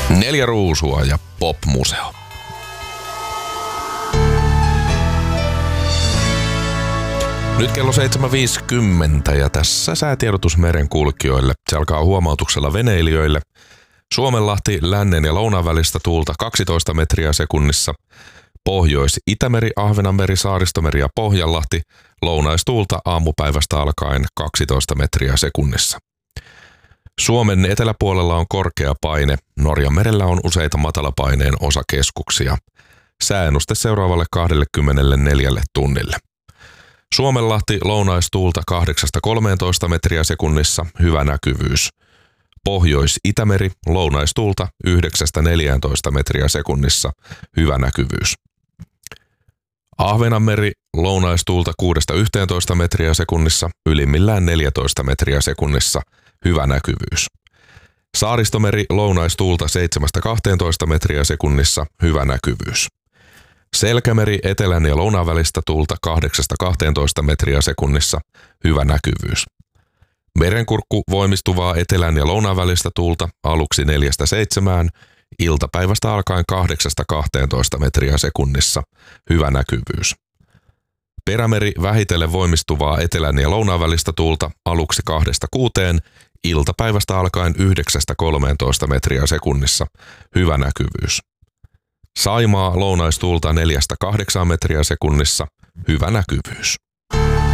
4 ruusua ja popmuseo. Nyt kello 7.50 ja tässä säätiedotus merenkulkijoille. Se alkaa huomautuksella veneilijöille. Suomenlahti lännen ja lounaan välistä tuulta 12 metriä sekunnissa. Pohjois-Itämeri, Ahvenanmeri, Saaristomeri ja Pohjanlahti lounaistuulta aamupäivästä alkaen 12 metriä sekunnissa. Suomen eteläpuolella on korkea paine. Norjan merellä on useita matalapaineen osakeskuksia. Sääennuste seuraavalle 24 tunnille. Suomenlahti lounaistuulta 8-13 metriä sekunnissa, hyvä näkyvyys. Pohjois-Itämeri lounaistuulta 9-14 metriä sekunnissa, hyvä näkyvyys. Ahvenanmeri lounaistuulta 6-11 metriä sekunnissa, ylimmillään 14 metriä sekunnissa, hyvä näkyvyys. Saaristomeri lounaistuulta 7-12 metriä sekunnissa, hyvä näkyvyys. Selkämeri etelän ja lounaan välistä tuulta 8-12 metriä sekunnissa, hyvä näkyvyys. Merenkurkku voimistuvaa etelän ja lounaan välistä tuulta aluksi 4-7, iltapäivästä alkaen 8-12 metriä sekunnissa, hyvä näkyvyys. Perämeri vähitellen voimistuvaa etelän ja lounaan välistä tuulta aluksi 2-6, iltapäivästä alkaen 9-13 metriä sekunnissa, hyvä näkyvyys. Saimaa lounaistuulta 4-8 metriä sekunnissa, hyvä näkyvyys.